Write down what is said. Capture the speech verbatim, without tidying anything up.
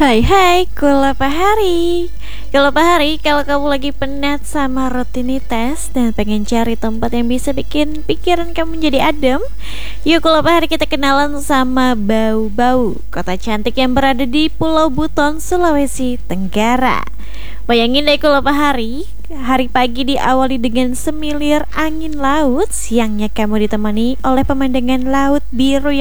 Hai hai, Kula Pahari. Kalau Pahari, kalau kamu lagi penat sama rutinitas dan pengen cari tempat yang bisa bikin pikiran kamu jadi adem, yuk Kula Pahari kita kenalan sama Bau Bau, kota cantik yang berada di Pulau Buton, Sulawesi Tenggara. Bayangin deh Kula Pahari, hari pagi diawali dengan semilir angin laut, siangnya kamu ditemani oleh pemandangan laut biru